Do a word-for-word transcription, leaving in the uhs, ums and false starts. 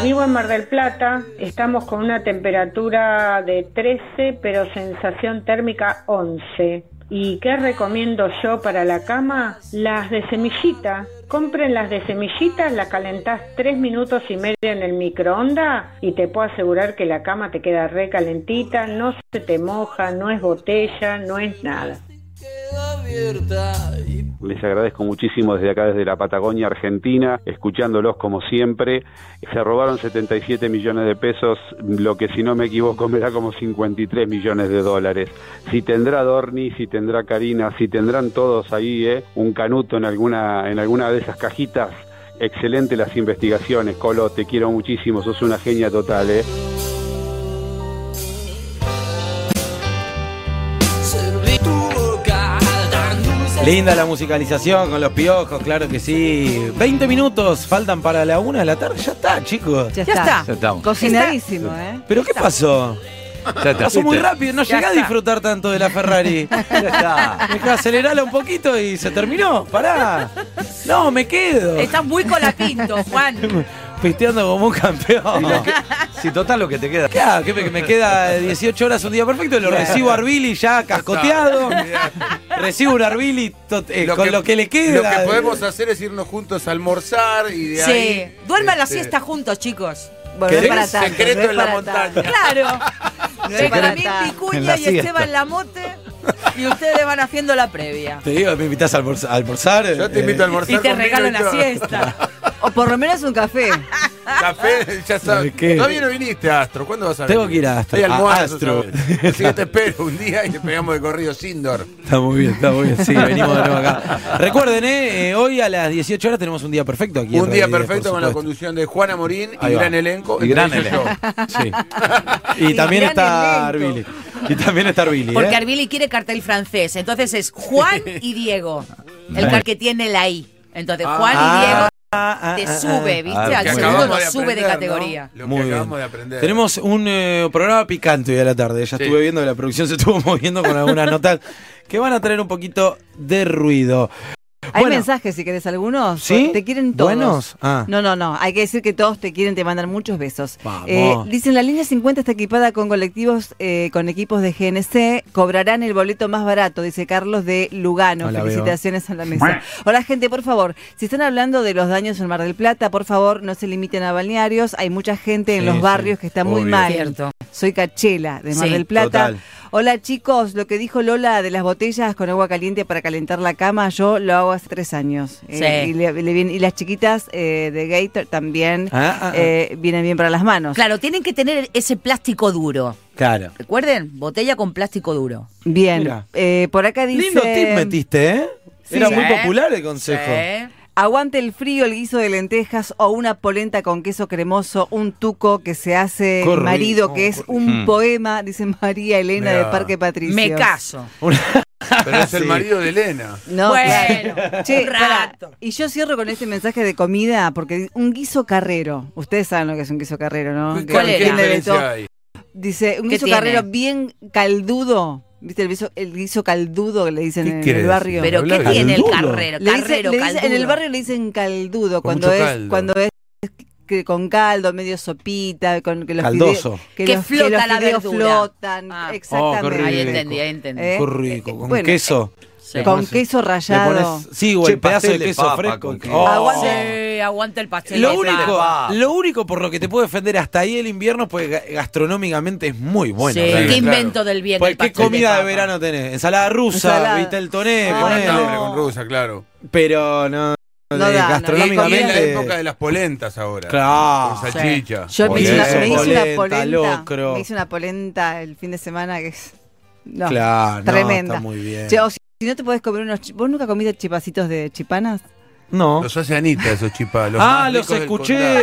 Vivo en Mar del Plata, estamos con una temperatura de trece, pero sensación térmica once. ¿Y qué recomiendo yo para la cama? Las de semillita. Compren las de semillitas, las calentás tres minutos y medio en el microondas y te puedo asegurar que la cama te queda re calentita, no se te moja, no es botella, no es nada. Les agradezco muchísimo desde acá, desde la Patagonia Argentina, escuchándolos como siempre. Se robaron setenta y siete millones de pesos, lo que si no me equivoco me da como cincuenta y tres millones de dólares. Si tendrá Dorni, si tendrá Karina, si tendrán todos ahí eh, un canuto en alguna, en alguna de esas cajitas. Excelente las investigaciones, Colo, te quiero muchísimo, sos una genia total, ¿eh? Linda la musicalización con los piojos, claro que sí. veinte minutos faltan para la una de la tarde. Ya está, chicos. Ya, ya está. está. Ya estamos. Cocinadísimo, ¿eh? ¿Pero qué pasó? Ya está. Pasó muy rápido, no llegué a disfrutar tanto de la Ferrari. Ya está. Dejá acelerarla un poquito y se terminó. Pará. No, me quedo. Estás muy colapinto, Juan. Pisteando como un campeón. Que, si total lo que te queda. Claro, que me, me queda dieciocho horas un día perfecto. Lo recibo a Arbili ya cascoteado. Recibo un Arbili eh, lo con que, lo que le queda. Lo que podemos hacer es irnos juntos a almorzar y de sí. ahí. Sí, duerman la este, siesta juntos, chicos. Bueno, no es para tanto, secreto no es en la para montaña. tanto. Claro. No es para Benjamín tanto. Picuña y Esteban Lamote. Y ustedes van haciendo la previa. Te digo, me invitas a almorzar. A almorzar Yo te invito a almorzar. Y te regalo una siesta. O por lo menos un café. Café, ya sabes. Todavía no viniste, Astro. ¿Cuándo vas a venir? Tengo que ir a Astro. Hay almuerzo, Astro. Así que te espero un día y te pegamos de corrido Sindor. Está muy bien, está muy bien. Sí, venimos de nuevo acá. Recuerden, eh, hoy a las dieciocho horas tenemos un día perfecto aquí. Un día Radio perfecto con la conducción de Juana Morín y Ahí gran va. elenco. Y gran elenco. Sí. Y, y también está Arbili. Y también está Arbili. Porque ¿eh? Arbili quiere cartel francés. Entonces es Juan y Diego. El car que tiene la I. Entonces Juan ah, y Diego ah, te ah, sube, ¿viste? ah, Al bueno. segundo lo de sube aprender, de categoría. ¿no? Lo Muy que acabamos bien. de aprender. Tenemos un eh, programa picante hoy a la tarde. Ya Sí. estuve viendo que la producción se estuvo moviendo con algunas notas que van a traer un poquito de ruido. Hay Bueno. mensajes, si querés algunos. ¿Sí? Te quieren todos. ¿Buenos? Ah. No, no, no. Hay que decir que todos te quieren, te mandan muchos besos. Vamos. Eh, dicen, la línea cincuenta está equipada con colectivos, eh, con equipos de G N C. Cobrarán el boleto más barato, dice Carlos de Lugano. Hola, Felicitaciones a la mesa. Hola, gente, por favor, si están hablando de los daños en Mar del Plata, por favor, no se limiten a balnearios. Hay mucha gente en Sí, los barrios sí, que está muy obvio. mal. Cierto. Soy Cachela, de Mar Sí, del Plata. total. Hola chicos, lo que dijo Lola de las botellas con agua caliente para calentar la cama, yo lo hago hace tres años. Eh, Sí. y, le- le viene- y las chiquitas eh, de Gator también Ah, ah, ah. eh, vienen bien para las manos. Claro, tienen que tener ese plástico duro. Claro. Recuerden, botella con plástico duro. Bien, Mira. eh, por acá dice... Lindo tip metiste, ¿eh? Sí. Era Sí. muy popular el consejo. Sí. Aguante el frío, el guiso de lentejas o una polenta con queso cremoso, un tuco que se hace Qué el rico, marido, que es qué un rico. poema, dice María Elena Mirá. de Parque Patricio. Me caso. Pero es el Sí. marido de Elena. No, Bueno, claro. Che, un pará. rato. Y yo cierro con este mensaje de comida, porque un guiso carrero. Ustedes saben lo que es un guiso carrero, ¿no? Que ¿Cuál ¿Qué era? tiene de diferencia todo. hay? Dice, un ¿Qué guiso tiene? carrero bien caldudo. ¿Viste el guiso, el guiso caldudo que le dicen ¿Qué en quiere el barrio? decir? Pero ¿qué Habla- tiene el caldudo. carrero? Le dice- Carrero, le dice- en el caldudo. barrio le dicen caldudo Con cuando mucho es caldo. cuando es que con caldo, medio sopita, con que los Caldoso. fideos, que Que los, flota los la fideos verdura. flotan. Ah. Exactamente. Oh, qué Ahí rico. entendí, ahí entendí. ¿Eh? Qué rico. Con Bueno, queso. Sí. Con pones- queso Le rallado. pones, sí, o Che, el pedazo de pastel de queso papa fresco. con queso. Oh. Aguante. Sí, aguanta el pastel. Lo de único, papa. lo único por lo que te puedo defender hasta ahí el invierno, pues ga- gastronómicamente es muy bueno. Sí, realmente. qué claro. invento del bien. Pues, el ¿qué pastel comida de, papa. verano tenés? Ensalada rusa, Ensalada. viste el toné, Ah, ponele. no. Hambre con rusa, claro. Pero no, No de- da, no. Y gastronómicamente. es la época de las polentas ahora. Claro. Con salchicha. Yo me hice, una, Polenta, me hice una polenta, polenta. locro. Me hice una polenta el fin de semana que es. No, Claro, no, tremenda. está muy bien. Che, o si, si no te podés comer unos. chi- ¿Vos nunca comiste chipacitos de chipanas? No. Los hace Anita esos chipas. Los Ah, más los ricos del escuché. condado.